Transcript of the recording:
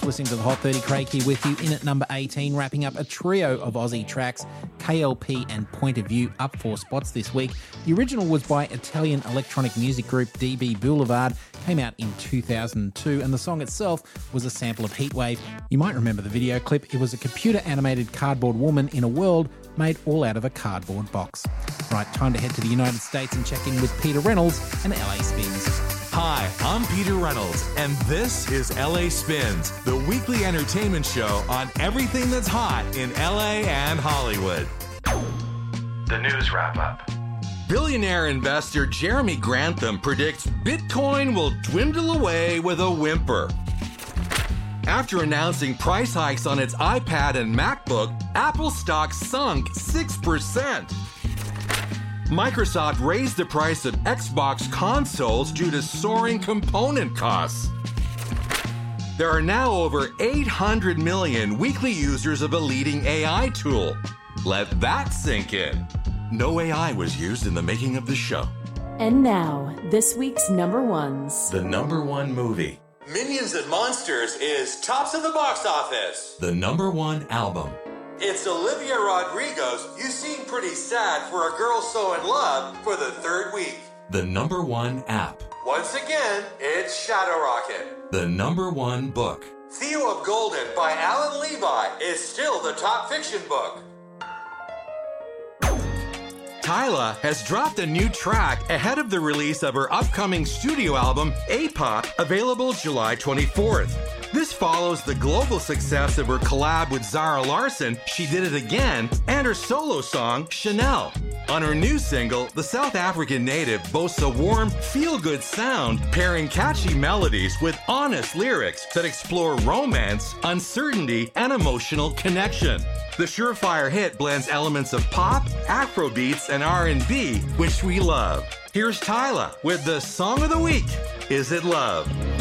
listening to the Hot 30. Craig here with you in at number 18, wrapping up a trio of Aussie tracks. KLP and Point of View up 4 spots this week. The original was by Italian electronic music group DB Boulevard, came out in 2002, and the song itself was a sample of Heatwave. You might remember the video clip. It was a computer-animated cardboard woman in a world made all out of a cardboard box. Right, time to head to the United States and check in with Peter Reynolds and LA Spins. Hi, I'm Peter Reynolds, and this is LA Spins, the weekly entertainment show on everything that's hot in LA and Hollywood. The news wrap-up. Billionaire investor Jeremy Grantham predicts Bitcoin will dwindle away with a whimper. After announcing price hikes on its iPad and MacBook, Apple stock sunk 6%. Microsoft raised the price of Xbox consoles due to soaring component costs. There are now over 800 million weekly users of a leading AI tool. Let that sink in. No AI was used in the making of the show. And now, this week's number ones. The number one movie. Minions and Monsters is tops of the box office. The number one album. It's Olivia Rodrigo's You Seem Pretty Sad for a Girl So in Love for the 3rd week. The number one app. Once again, it's Shadow Rocket. The number one book. Theo of Golden by Alan Levi is still the top fiction book. Tyla has dropped a new track ahead of the release of her upcoming studio album, A-Pop, available July 24th. This follows the global success of her collab with Zara Larsson, She Did It Again, and her solo song, Chanel. On her new single, the South African native boasts a warm, feel-good sound, pairing catchy melodies with honest lyrics that explore romance, uncertainty, and emotional connection. The surefire hit blends elements of pop, Afrobeats, and R&B, which we love. Here's Tyla with the Song of the Week, Is It Love?